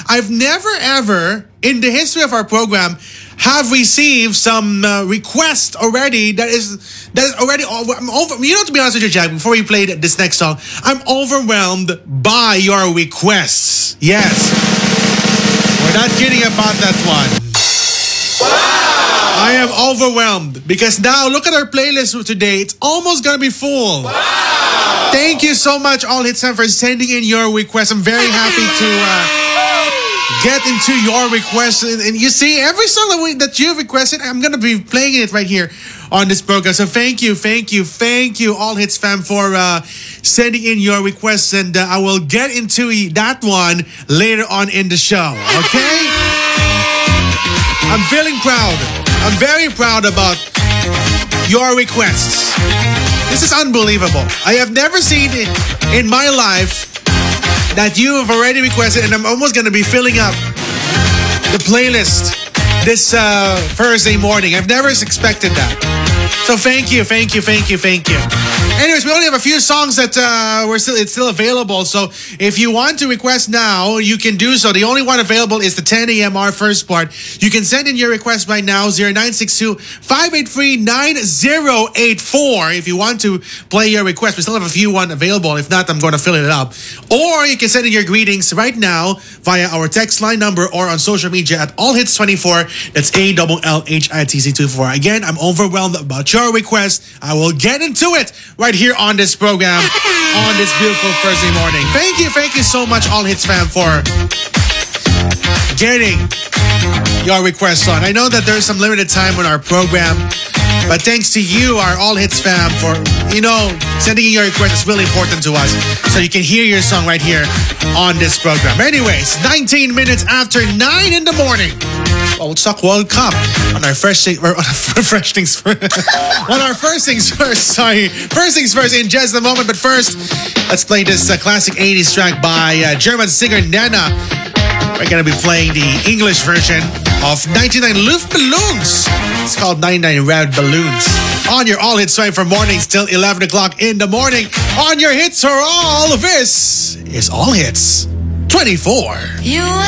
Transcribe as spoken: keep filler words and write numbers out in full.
I've never ever in the history of our program have received some uh, request already that is that is already over, I'm over. You know, to be honest with you, Jack, before we play this next song, I'm overwhelmed by your requests. Yes, we're not kidding about that one. Wow! I am overwhelmed because now look at our playlist for today. It's almost gonna be full. Wow! Thank you so much, All Hits Fan, for sending in your requests. I'm very happy to. Uh, Get into your requests, and, and you see every song that we that you requested, I'm gonna be playing it right here on this program. So thank you, thank you, thank you, All Hits Fam, for uh, sending in your requests, and uh, I will get into that one later on in the show. Okay? I'm feeling proud. I'm very proud about your requests. This is unbelievable. I have never seen it in my life that you have already requested, and I'm almost going to be filling up the playlist this uh, Thursday morning. I've never expected that. So thank you, thank you, thank you, thank you. Anyways, we only have a few songs that uh, we're still it's still available. So if you want to request now, you can do so. The only one available is the ten a.m. our first part. You can send in your request right now, zero nine six two, five eight three, nine zero eight four. If you want to play your request, we still have a few one available. If not, I'm going to fill it up. Or you can send in your greetings right now via our text line number or on social media at all hits twenty-four. That's A L L H I T C twenty-four. Again, I'm overwhelmed about your request. I will get into it right here on this program on this beautiful Thursday morning. Thank you, thank you so much, All Hits Fam, for getting your requests on. I know that there's some limited time on our program, but thanks to you, our All Hits Fam, for, you know, sending in your request is really important to us, so you can hear your song right here on this program. Anyways, nineteen minutes after nine in the morning. Well, we'll talk World Cup on our first thing, or on our first things first. on our first things first. Sorry, first things first in just a moment. But first, let's play this uh, classic eighties track by uh, German singer Nena. We're gonna be playing the English version of ninety-nine Luftballons. It's called ninety-nine Red Balloons. On your All Hits Swing from mornings till eleven o'clock in the morning. On your hits are all. This is All Hits twenty-four. You